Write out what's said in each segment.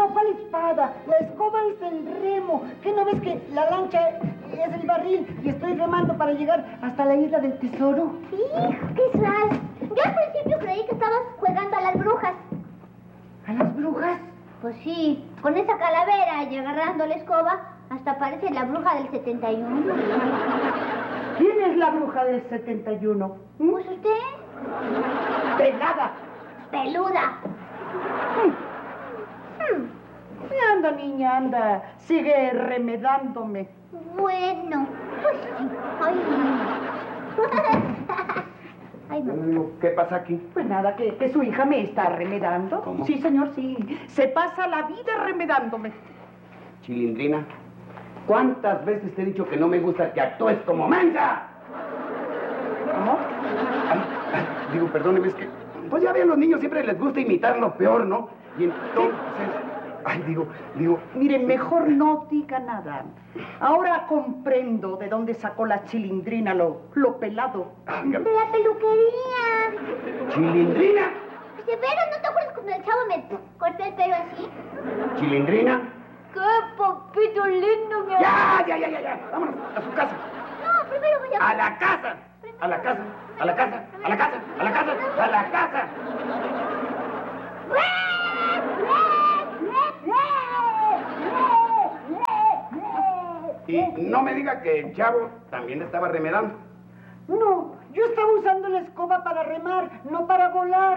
No, ¿cuál espada? La escoba es el remo. ¿Qué no ves que la lancha es el barril y estoy remando para llegar hasta la isla del tesoro? ¡Hijo, qué suave! Yo al principio creí que estabas jugando a las brujas. ¿A las brujas? Pues sí, con esa calavera y agarrando la escoba, hasta parece la bruja del 71. ¿Quién es la bruja del 71? ¿Pues usted? ¡Pelada! ¡Peluda! Anda, niña, anda. Sigue remedándome. Bueno, pues sí. Ay, ay, no. ¿Qué pasa aquí? Pues nada, que su hija me está remedando. ¿Cómo? Sí, señor, sí. Se pasa la vida remedándome. Chilindrina, ¿cuántas veces te he dicho que no me gusta que actúes como mensa? ¿Cómo? Digo, perdóneme, es que... Pues ya ven, los niños siempre les gusta imitar lo peor, ¿no? Y entonces... digo... Mire, mejor no diga nada. Ahora comprendo de dónde sacó la Chilindrina lo pelado. De la peluquería. ¿Chilindrina? ¿De veras no te acuerdas cuando el chavo me cortó el pelo así? ¿Chilindrina? ¡Qué papito lindo, mi amor! Ya. Vámonos, a su casa. No, primero voy a... ¡A la casa! ¡A la casa! ¡A la casa! ¡A la casa! ¡A la casa! ¡A la casa! Y no me diga que el chavo también estaba remedando. No, yo estaba usando la escoba para remar, no para volar.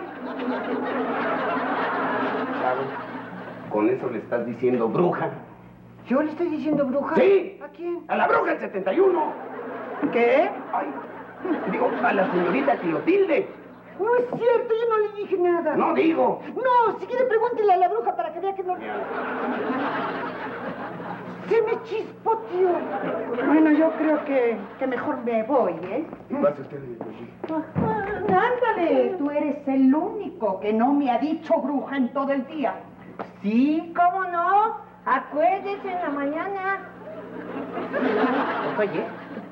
Chavo, ¿con eso le estás diciendo bruja? ¿Yo le estoy diciendo bruja? ¡Sí! ¿A quién? ¡A la bruja del 71! ¿Qué? Ay, digo, a la señorita Clotilde. No es cierto, yo no le dije nada. No digo. No, si quiere pregúntele a la bruja para que vea que no... Se me chispoteó. Bueno, yo creo que mejor me voy, ¿eh? Pase usted, Ándale, tú eres el único que no me ha dicho bruja en todo el día. Sí, ¿cómo no? Acuérdese en la mañana. Oye.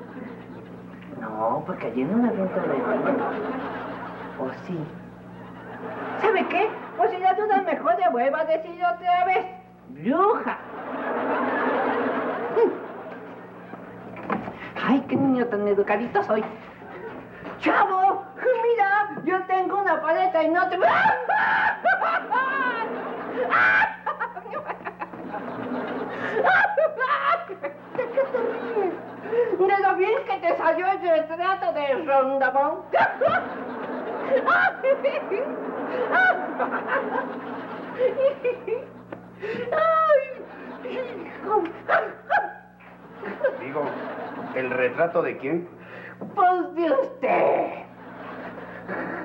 No, porque ayer no me aviento de baño. ¿O sí? ¿Sabe qué? Pues si la duda mejor le vuelvo a decir otra vez. ¡Bruja! Ay, qué niño tan educadito soy. ¡Chavo! Mira, yo tengo una paleta y no te... ¿De qué te ríes? De lo bien que te salió el retrato de Rondamón. Digo, ¿el retrato de quién? Pues de usted.